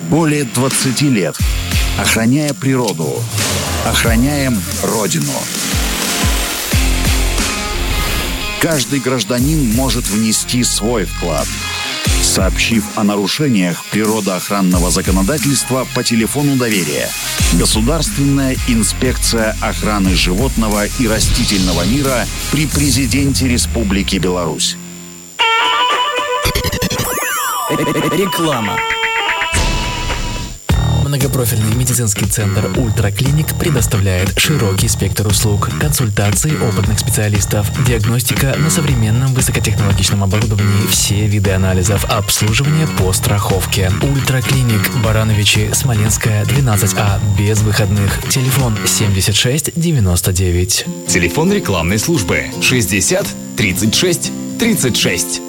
Более 20 лет. Охраняя природу. Охраняем Родину. Каждый гражданин может внести свой вклад, сообщив о нарушениях природоохранного законодательства по телефону доверия. Государственная инспекция охраны животного и растительного мира при президенте Республики Беларусь. Реклама. Многопрофильный медицинский центр «Ультраклиник» предоставляет широкий спектр услуг, консультаций опытных специалистов, диагностика на современном высокотехнологичном оборудовании, все виды анализов, обслуживание по страховке. «Ультраклиник», Барановичи, Смоленская, 12А, без выходных. Телефон 76 99. Телефон рекламной службы 60 36 36.